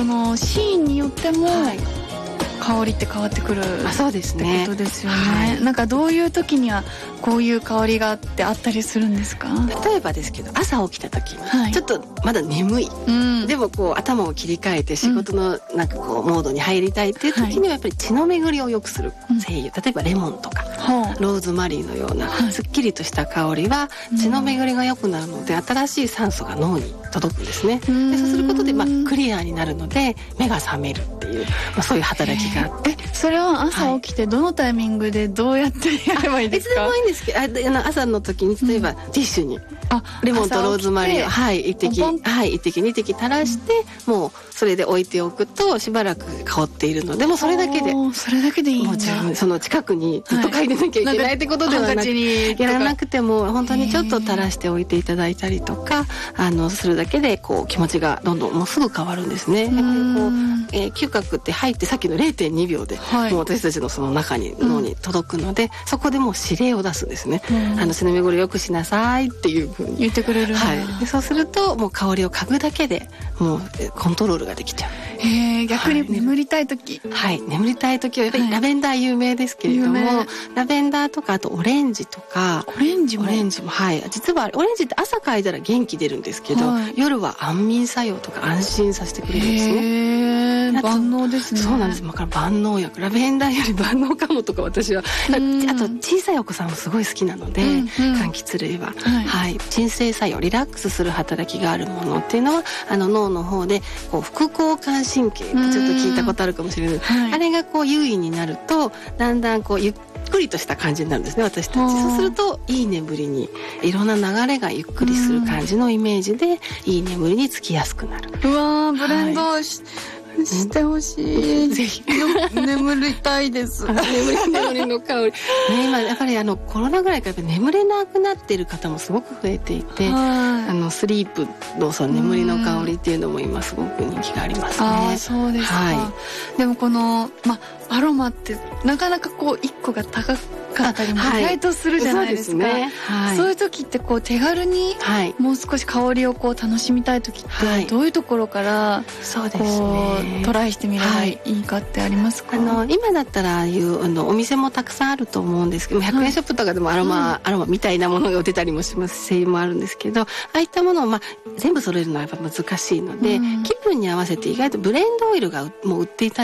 そのシーンによっても、香りって変わってくるそうですねってことですよね。なんかどういう時にはこういう香りがってあったりするんですか？ 例えばですけど、朝起きた時にちょっとまだ眠い、でもこう頭を切り替えて仕事のなんかこうモードに入りたいっていう時にはやっぱり血の巡りを良くする精油、例えばレモンとかローズマリーのようなすっきりとした香りは血の巡りが良くなるので、新しい酸素が脳に届くんですね。でそうすることでクリアになるので目が覚めるっていう、そういう働きがあって。 それは朝起きてどのタイミングでどうやってやればいいですか？ いつでもいいんですけど、朝の時に例えばティッシュにレモンとローズマリーを1滴2滴垂らして、もうそれで置いておくとしばらく香っているので、もうそれだけでいいんだ。もう自分その近くにずっと嗅いでなきゃいけないってことではなく、やらなくても本当にちょっと垂らしておいていただいたりとかするだけでこう気持ちがどんどんもうすぐ変わるんですね。やっぱりこう、嗅覚って入ってさっきの 0.2 秒で、もう私たちのその中に脳に届くので、そこでもう指令を出すんですね。血の巡りを良くしなさいっていう風に言ってくれる。 でそうするともう香りを嗅ぐだけでもうコントロールができちゃう。 逆に眠りたい時、 眠りたい時はやっぱりラベンダー有名ですけれども、ラベンダーとかあとオレンジとか。 オレンジも実はオレンジって朝嗅いだら元気出るんですけど、夜は安眠作用とか安心させてくれるんですね。 万能ですね。 そうなんです。万能薬、ラベンダーより万能かもとか私は。あと小さいお子さんもすごい好きなので、柑橘類は、鎮静作用、リラックスする働きがあるものっていうのは脳の方でこう副交感神経ってちょっと聞いたことあるかもしれない、あれがこう優位になるとだんだんこうゆっくりとした感じになるんですね、私たち。そうするといい眠りに、いろんな流れがゆっくりする感じのイメージでいい眠りにつきやすくなる。 ブレンドしてほしい。ぜひ眠りたいです。 眠りの香り、今やっぱりコロナぐらいから眠れなくなっている方もすごく増えていて、スリープのその眠りの香りっていうのも今すごく人気がありますね。 そうですか。でもこのアロマってなかなかこう1個が高かったりも意外とするじゃないですか。そういう時ってこう手軽にもう少し香りをこう楽しみたい時ってどういうところからトライしてみればいいかってありますか？ 今だったらお店もたくさんあると思うんですけど、100円ショップとかでもアロマみたいなものが売ってたりもします。精油もあるんですけど、ああいったものを全部揃えるのはやっぱ難しいので、気分に合わせて意外とブレンドオイルがもう売っていたり